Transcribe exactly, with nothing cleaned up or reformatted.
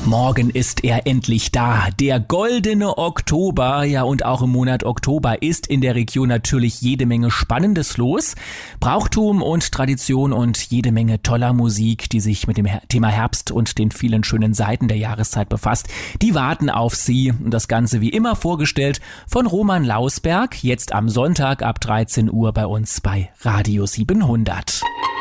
Morgen ist er endlich da, der goldene Oktober. Ja, und auch im Monat Oktober ist in der Region natürlich jede Menge Spannendes los. Brauchtum und Tradition und jede Menge toller Musik, die sich mit dem Thema Herbst und den vielen schönen Seiten der Jahreszeit befasst. Die warten auf Sie. Und das Ganze wie immer vorgestellt von Roman Lausberg, jetzt am Sonntag ab dreizehn Uhr bei uns bei Radio siebenhundert.